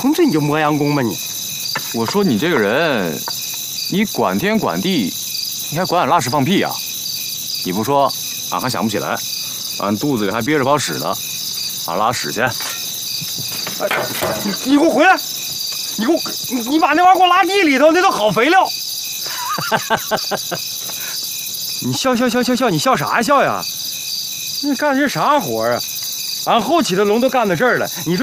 从这你就磨洋工吗你？ 我说你这个人，你管天管地，你还管俺拉屎放屁啊？你不说，俺还想不起来。俺肚子里还憋着泡屎呢，俺拉屎去。 哎，你给我回来！你把那玩意儿给我拉地里头，那都好肥料。你笑，你笑啥呀笑呀？你干的是啥活啊？俺后起的龙都干到这儿了，你说。